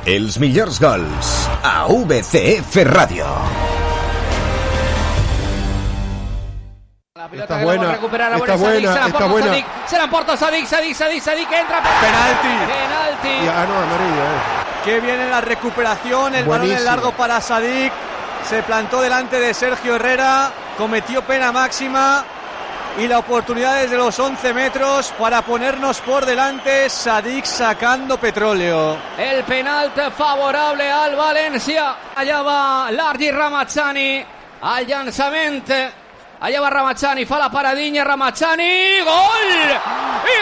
Els millors gols a VCF Ràdio. La pelota que buena, recuperar ahora está Sadik, buena, está buena. Se la emporta Sadik, entra. Penalti. No, amarillo. Qué viene la recuperación, el balón en largo para Sadik. Se plantó delante de Sergio Herrera, cometió pena máxima y la oportunidad desde los 11 metros para ponernos por delante. Sadik sacando petróleo. El penalti favorable al Valencia. Allá va Largi Ramazzani al llançament. Allá va Ramazzani, fa la paradinha Ramazzani, gol! ¡Y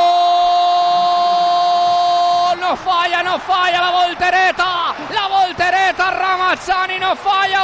gol! No falla la voltereta Ramazzani no falla.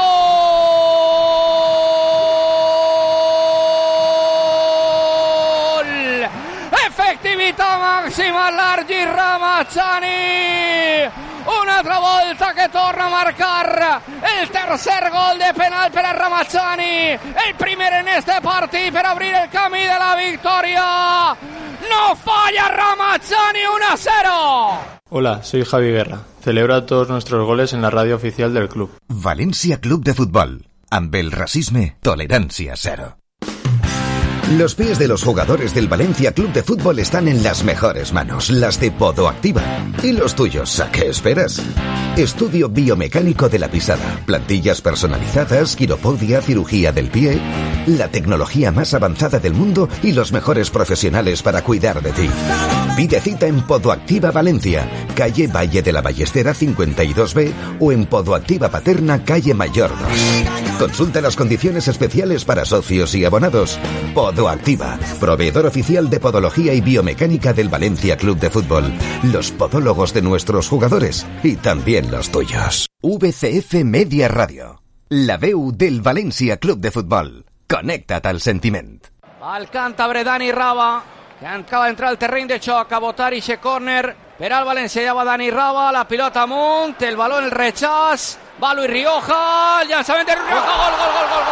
¡Gol! Efectività máxima Largi Ramazzani. Un'altra volta che torna a marcar el tercer gol de penal per a Ramazzani, el primer en este partit per abrir el camí de la victoria. No falla Ramazzani, 1-0. Hola, soy Javi Guerra. Celebra todos nuestros goles en la radio oficial del club. València Club de Futbol. Amb el racisme, tolerancia cero. Los pies de los jugadores del Valencia Club de Fútbol están en las mejores manos, las de Podoactiva. ¿Y los tuyos? ¿A qué esperas? Estudio biomecánico de la pisada, plantillas personalizadas, quiropodia, cirugía del pie, la tecnología más avanzada del mundo y los mejores profesionales para cuidar de ti. Pide cita en Podoactiva Valencia, calle Valle de la Ballestera 52B o en Podoactiva Paterna, calle Mayor 2. Consulta las condiciones especiales para socios y abonados. Podoactiva, proveedor oficial de podología y biomecánica del Valencia Club de Fútbol. Los podólogos de nuestros jugadores y también los tuyos. VCF Media Radio, la veu del València Club de Futbol. Connecta't al sentiment. El càntabre Dani Rava, que acaba d'entrar al terreny de xoc a botar ixe córner. Per al València ja va Dani Rava, la pilota amunt, el baló, el rechaç, va Luis Rioja, el llançament de Rioja, gol.